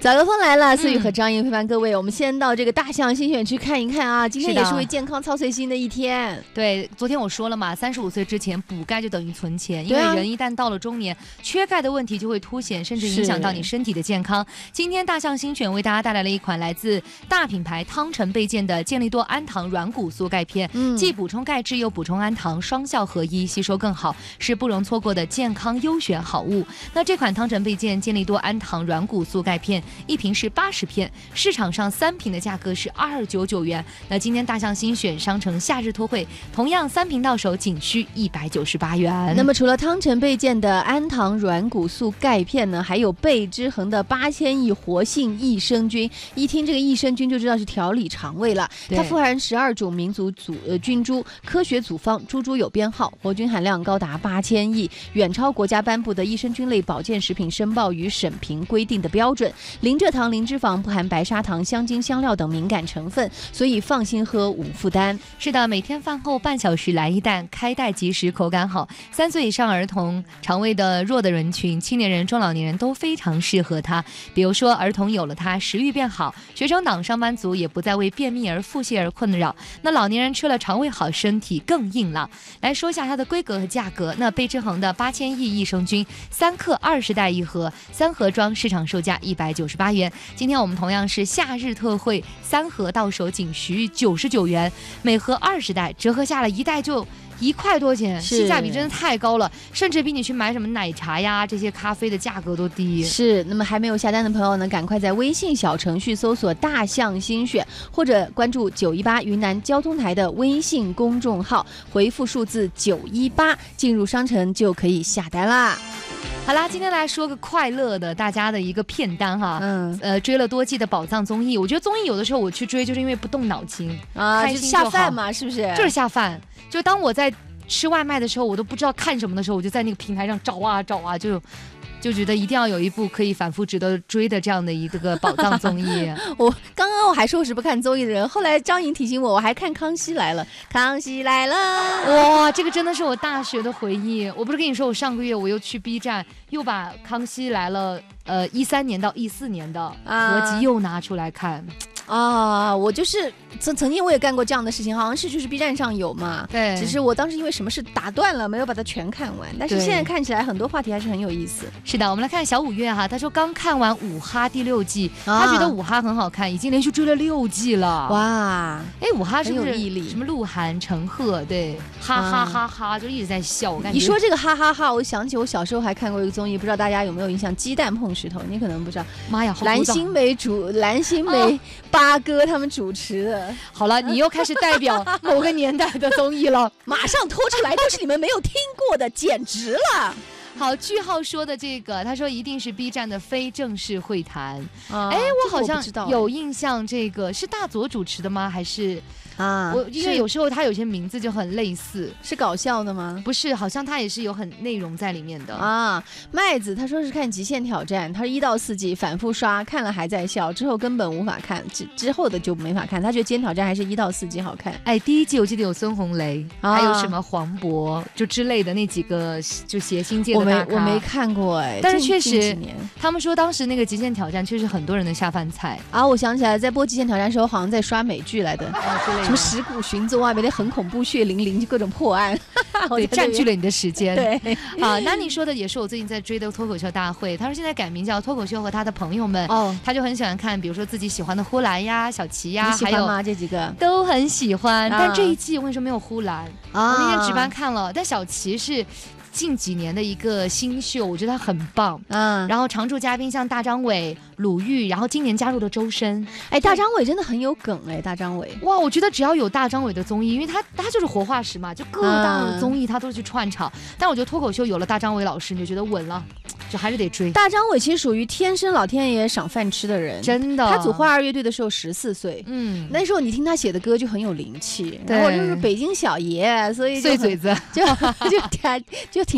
早高峰来了，思雨和张莹陪伴各位。我们先到这个大象新选区看一看啊，今天也是为健康操碎心的一天。 对，昨天我说了嘛，35岁之前补钙就等于存钱，因为人一旦到了中年，缺钙的问题就会凸显，甚至影响到你身体的健康。今天大象新选为大家带来了一款来自大品牌汤臣倍健的健力多氨糖软骨素钙片，既补充钙质又补充氨糖，双效合一，吸收更好，是不容错过的健康优选好物。那这款汤臣倍健健力多氨糖软骨素钙片一瓶是80片，市场上3瓶的价格是299元。那今天大象新选商城夏日特惠，同样3瓶到手仅需198元。 那么除了汤臣倍健的氨糖软骨素钙片呢，还有倍之恒的8000亿活性益生菌。一听这个益生菌就知道是调理肠胃了。它富含12种民族菌株，科学组方，株有编号，活菌含量高达8000亿，远超国家颁布的益生菌类保健食品申报与审评规定的标准。零蔗糖、零脂肪，不含白砂糖、香精、香料等敏感成分，所以放心喝，无负担。 是的，每天饭后半小时来一袋，开袋即食，口感好。3岁以上儿童、肠胃的弱的人群、青年人、中老年人都非常适合它。比如说，儿童有了它，食欲变好；学生党、上班族也不再为便秘而腹泻而困扰。那老年人吃了，肠胃好，身体更硬朗。来说一下它的规格和价格。那倍之恒的8000亿益生菌，3克20袋一盒，3盒装，市场售价198元。今天我们同样是夏日特惠，3盒到手仅需99元，每盒20袋，折合下来1袋就1块多钱，性价比真的太高了，甚至比你去买什么奶茶呀这些咖啡的价格都低。 是，那么还没有下单的朋友呢，赶快在微信小程序搜索大象新选，或者关注918云南交通台的微信公众号，回复数字918进入商城就可以下单啦。 好啦，今天来说个快乐的，大家的一个片单哈。追了多季的宝藏综艺，我觉得综艺有的时候我去追，就是因为不动脑筋啊， 开心就下饭嘛，是不是？ 就是下饭。就当我在吃外卖的时候，我都不知道看什么的时候，我就在那个平台上找啊，就觉得一定要有一部可以反复值得追的这样的一个宝藏综艺。 我刚刚还说我是不看综艺的人，后来张莹提醒我，我还看《康熙来了》。康熙来了， 哇，这个真的是我大学的回忆。我不是跟你说，我上个月我又去 B 站，又把《康熙来了》13年到14年的合集又拿出来看。 我就是曾经我也干过这样的事情，好像是就是 B 站上有嘛， 对， 只是我当时因为什么事打断了，没有把它全看完，但是现在看起来很多话题还是很有意思。 是的，我们来看小五月哈，他说刚看完五哈第6季，他觉得五哈很好看，已经连续追了6季了。 哇， 哎，五哈是不是很有毅力？ 什么鹿晗、陈赫，对，哈哈哈哈，就一直在笑。我感觉你说这个哈哈哈，我想起我小时候还看过一个综艺，不知道大家有没有印象？鸡蛋碰石头，你可能不知道。 妈呀， 蓝心湄八哥他们主持的。 好了，你又开始代表某个年代的综艺了， 马上拖出来就是你们没有听过的，简直了。 好，句号说的这个，他说一定是 B 站的非正式会谈。哎，我好像有印象，这个是大佐主持的吗？还是？因为有时候他有些名字就很类似。 是搞笑的吗？ 不是，好像他也是有很内容在里面的啊。麦子他说是看《极限挑战》，他是1到4季反复刷，看了还在笑，之后根本无法看，之后的就没法看。他觉得《极限挑战》还是1到4季好看。 哎，第1季我记得有孙红雷，还有什么黄渤就之类的那几个就谐星界的大咖。 我没看过哎， 但是确实他们说当时那个《极限挑战》确实很多人的下饭菜啊。我想起来，在播《极限挑战》的时候，好像在刷美剧来的什么尸骨寻踪啊，每天很恐怖、血淋淋，就各种破案， 对，占据了你的时间。 对， 好，那你说的也是我最近在追的脱口秀大会。他说现在改名叫脱口秀和他的朋友们。他就很喜欢看，比如说自己喜欢的呼兰呀、小齐呀， 你喜欢吗？这几个都很喜欢。但这一季我跟你说没有呼兰，我那天值班看了，但小齐是近几年的一个新秀，我觉得他很棒。然后常驻嘉宾像大张伟、鲁豫，然后今年加入的周深。 哎，大张伟真的很有梗哎，大张伟。 哇，我觉得只要有大张伟的综艺，因为他就是活化石嘛，就各大的综艺他都去串场。但我觉得脱口秀有了大张伟老师，你就觉得稳了，就还是得追。 大张伟其实属于天生老天爷赏饭吃的人， 真的。 他组花儿乐队的时候14岁，那时候你听他写的歌就很有灵气，然后就是北京小爷，所以碎嘴子就挺